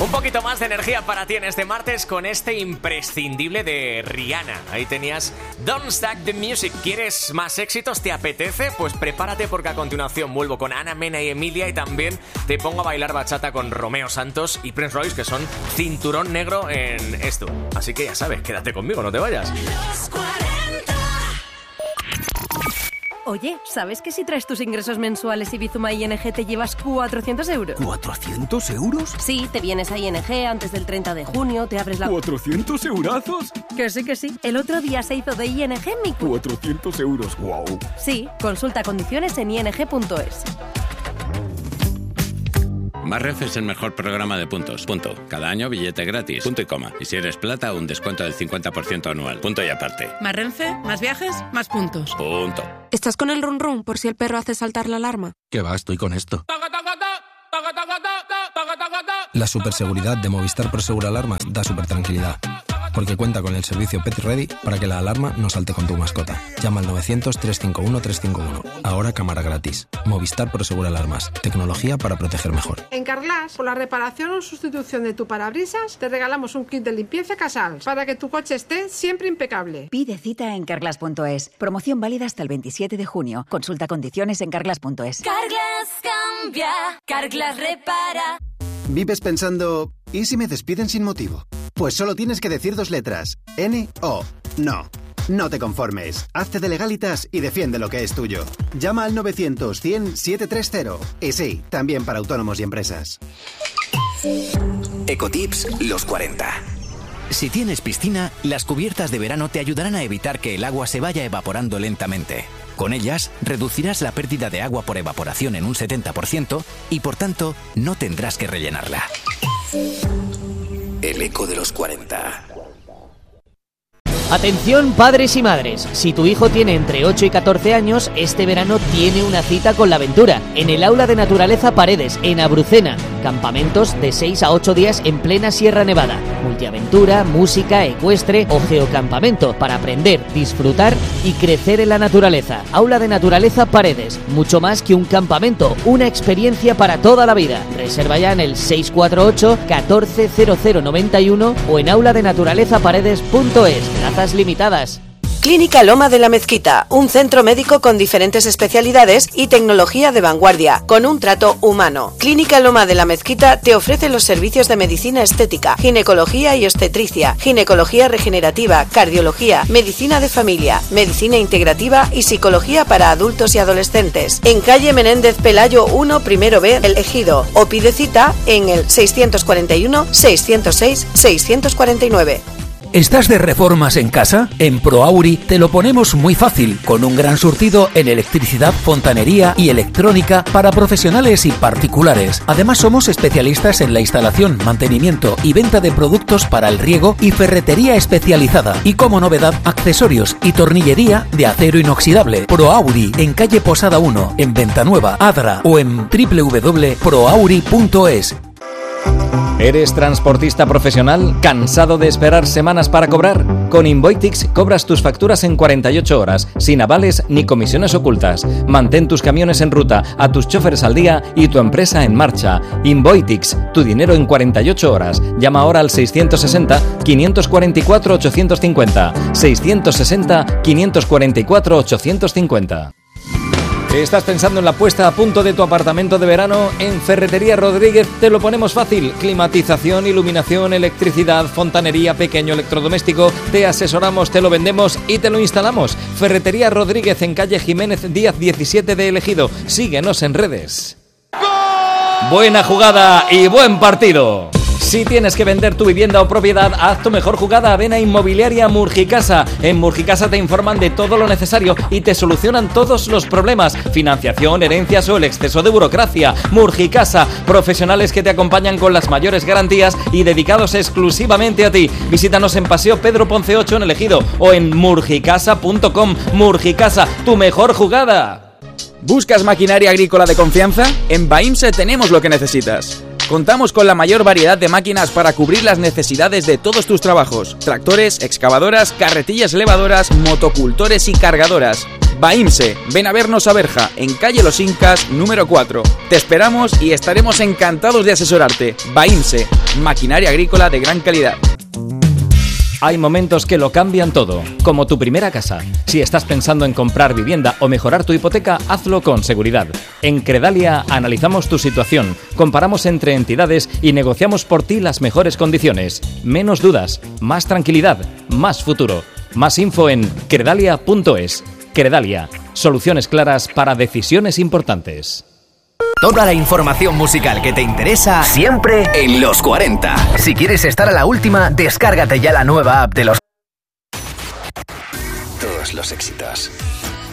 Un poquito más de energía para ti en este martes con este imprescindible de Rihanna. Ahí tenías Don't Stack the Music. ¿Quieres más éxitos? ¿Te apetece? Pues prepárate porque a continuación vuelvo con Ana Mena y Emilia y también te pongo a bailar bachata con Romeo Santos y Prince Royce, que son cinturón negro en esto. Así que ya sabes, quédate conmigo, no te vayas. Oye, ¿sabes que si traes tus ingresos mensuales y Bizum a ING te llevas 400 euros? ¿400 euros? Sí, te vienes a ING antes del 30 de junio, te abres la... ¿400 eurazos? Que sí. El otro día se hizo de ING mi... 400 euros, wow. Sí, consulta condiciones en ing.es. Más Renfe es el mejor programa de puntos. Punto. Cada año billete gratis. Punto y coma. Y si eres plata, un descuento del 50% anual. Punto y aparte. Más Renfe, más viajes, más puntos. Punto. ¿Estás con el run run por si el perro hace saltar la alarma? ¿Qué va? Estoy con esto. La superseguridad de Movistar Prosegur Alarmas da super tranquilidad, porque cuenta con el servicio Pet Ready para que la alarma no salte con tu mascota. Llama al 900-351-351. Ahora cámara gratis. Movistar Prosegur Alarmas. Tecnología para proteger mejor. En Carglass, por la reparación o sustitución de tu parabrisas, te regalamos un kit de limpieza Casals para que tu coche esté siempre impecable. Pide cita en carglass.es. Promoción válida hasta el 27 de junio. Consulta condiciones en carglass.es. Carglass cambia, Carglass repara. ¿Vives pensando, ¿y si me despiden sin motivo? Pues solo tienes que decir 2 letras. N-O. No. No te conformes. Hazte de Legalitas y defiende lo que es tuyo. Llama al 900-100-730. Y sí, también para autónomos y empresas. Ecotips los 40. Si tienes piscina, las cubiertas de verano te ayudarán a evitar que el agua se vaya evaporando lentamente. Con ellas, reducirás la pérdida de agua por evaporación en un 70% y, por tanto, no tendrás que rellenarla. El eco de los 40. Atención padres y madres, si tu hijo tiene entre 8 y 14 años, este verano tiene una cita con la aventura, en el Aula de Naturaleza Paredes, en Abrucena. Campamentos de 6 a 8 días en plena Sierra Nevada. Multiaventura, música, ecuestre o geocampamento para aprender, disfrutar y crecer en la naturaleza. Aula de Naturaleza Paredes, mucho más que un campamento, una experiencia para toda la vida. Reserva ya en el 648 14 0091 o en auladenaturalezaparedes.es. Plazas limitadas. Clínica Loma de la Mezquita, un centro médico con diferentes especialidades y tecnología de vanguardia, con un trato humano. Clínica Loma de la Mezquita te ofrece los servicios de medicina estética, ginecología y obstetricia, ginecología regenerativa, cardiología, medicina de familia, medicina integrativa y psicología para adultos y adolescentes. En calle Menéndez Pelayo 1, primero B, El Ejido, o pide cita en el 641 606 649. ¿Estás de reformas en casa? En ProAuri te lo ponemos muy fácil, con un gran surtido en electricidad, fontanería y electrónica para profesionales y particulares. Además somos especialistas en la instalación, mantenimiento y venta de productos para el riego y ferretería especializada. Y como novedad, accesorios y tornillería de acero inoxidable. ProAuri, en calle Posada 1, en Ventanueva, Adra o en www.proauri.es. ¿Eres transportista profesional? ¿Cansado de esperar semanas para cobrar? Con Invoitix cobras tus facturas en 48 horas, sin avales ni comisiones ocultas. Mantén tus camiones en ruta, a tus choferes al día y tu empresa en marcha. Invoitix, tu dinero en 48 horas. Llama ahora al 660-544-850. 660-544-850. ¿Estás pensando en la puesta a punto de tu apartamento de verano? En Ferretería Rodríguez te lo ponemos fácil. Climatización, iluminación, electricidad, fontanería, pequeño electrodoméstico. Te asesoramos, te lo vendemos y te lo instalamos. Ferretería Rodríguez en calle Jiménez Díaz 17 de El Ejido. Síguenos en redes. ¡Gol! Buena jugada y buen partido. Si tienes que vender tu vivienda o propiedad, haz tu mejor jugada. Ven a Inmobiliaria Murgicasa. En Murgicasa te informan de todo lo necesario y te solucionan todos los problemas: financiación, herencias o el exceso de burocracia. Murgicasa, profesionales que te acompañan con las mayores garantías y dedicados exclusivamente a ti. Visítanos en Paseo Pedro Ponce 8 en El Ejido o en murgicasa.com. Murgicasa, tu mejor jugada. ¿Buscas maquinaria agrícola de confianza? En Baimse tenemos lo que necesitas. Contamos con la mayor variedad de máquinas para cubrir las necesidades de todos tus trabajos: tractores, excavadoras, carretillas levadoras, motocultores y cargadoras. Baimse, ven a vernos a Berja, en calle Los Incas, número 4. Te esperamos y estaremos encantados de asesorarte. Baimse, maquinaria agrícola de gran calidad. Hay momentos que lo cambian todo, como tu primera casa. Si estás pensando en comprar vivienda o mejorar tu hipoteca, hazlo con seguridad. En Credalia analizamos tu situación, comparamos entre entidades y negociamos por ti las mejores condiciones. Menos dudas, más tranquilidad, más futuro. Más info en credalia.es. Credalia, soluciones claras para decisiones importantes. Toda la información musical que te interesa siempre en Los 40. Si quieres estar a la última, descárgate ya la nueva app de Los... Todos los éxitos.